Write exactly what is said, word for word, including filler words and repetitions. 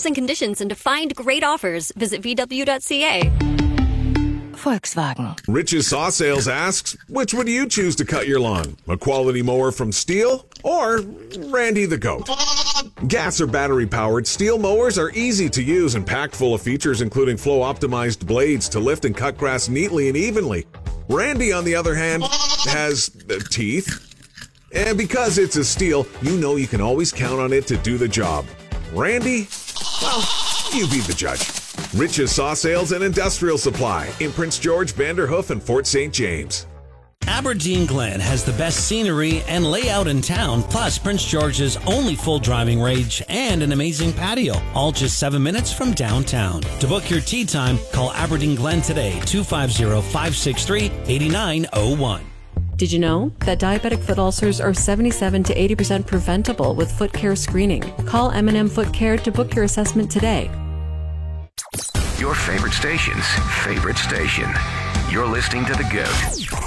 terms and conditions and to find great offers, visit v w dot c a. Volkswagen. Rich's Saw Sales asks, which would you choose to cut your lawn? A quality mower from Steel or Randy the Goat? Gas or battery-powered Steel mowers are easy to use and packed full of features including flow-optimized blades to lift and cut grass neatly and evenly. Randy, on the other hand, has uh, teeth. And because it's a Steel, you know you can always count on it to do the job. Randy, well, you be the judge. Rich's Saw Sales and Industrial Supply in Prince George, Vanderhoof, and Fort Saint James. Aberdeen Glen has the best scenery and layout in town, plus Prince George's only full driving range and an amazing patio, all just seven minutes from downtown. To book your tea time, call Aberdeen Glen today, two five zero, five six three, eight nine zero one. Did you know that diabetic foot ulcers are seventy-seven to eighty percent preventable with foot care screening? Call M and M Foot Care to book your assessment today. Your favorite station's favorite station. You're listening to The GOAT.